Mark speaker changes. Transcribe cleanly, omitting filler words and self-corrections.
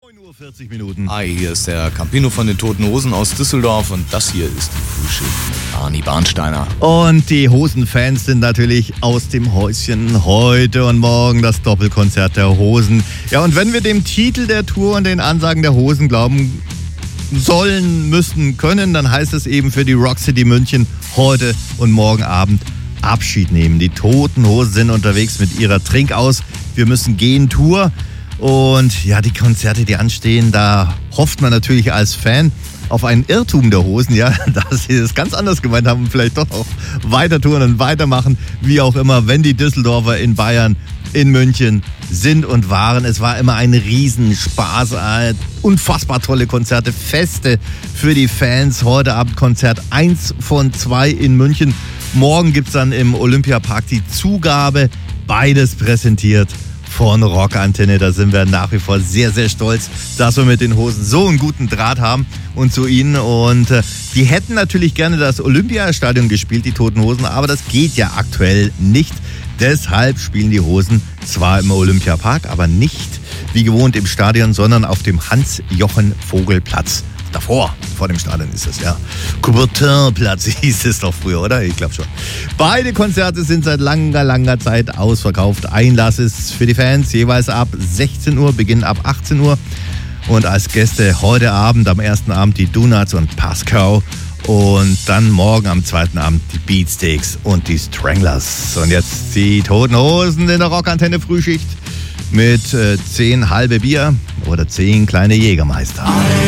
Speaker 1: 9:40 Uhr.
Speaker 2: Hi, hier ist der Campino von den Toten Hosen aus Düsseldorf und das hier ist die Frühschicht mit Arnie Barnsteiner.
Speaker 1: Und die Hosenfans sind natürlich aus dem Häuschen. Heute und morgen das Doppelkonzert der Hosen. Ja, und wenn wir dem Titel der Tour und den Ansagen der Hosen glauben sollen, müssen, können, dann heißt es eben für die Rock City München heute und morgen Abend Abschied nehmen. Die Toten Hosen sind unterwegs mit ihrer Trinkaus. Wir müssen gehen Tour. Und ja, die Konzerte, die anstehen, da hofft man natürlich als Fan auf einen Irrtum der Hosen, ja, dass sie das ganz anders gemeint haben und vielleicht doch auch weiter touren und weitermachen, wie auch immer, wenn die Düsseldorfer in Bayern, in München sind und waren. Es war immer ein Riesenspaß, unfassbar tolle Konzerte, Feste für die Fans. Heute Abend Konzert 1 von 2 in München. Morgen gibt es dann im Olympiapark die Zugabe, beides präsentiert von Rockantenne. Da sind wir nach wie vor sehr, sehr stolz, dass wir mit den Hosen so einen guten Draht haben und zu ihnen. Und die hätten natürlich gerne das Olympiastadion gespielt, die Toten Hosen, aber das geht ja aktuell nicht. Deshalb spielen die Hosen zwar im Olympiapark, aber nicht wie gewohnt im Stadion, sondern auf dem Hans-Jochen-Vogel-Platz. Davor, vor dem Stadion ist es, ja. Coubertin-Platz hieß es doch früher, oder? Ich glaube schon. Beide Konzerte sind seit langer Zeit ausverkauft. Einlass ist für die Fans jeweils ab 16 Uhr, Beginn ab 18 Uhr. Und als Gäste heute Abend, am ersten Abend die Donuts und Pascal. Und dann morgen am zweiten Abend die Beatsteaks und die Stranglers. Und jetzt die Toten Hosen in der Rockantenne Frühschicht mit 10 halbe Bier oder 10 kleine Jägermeister.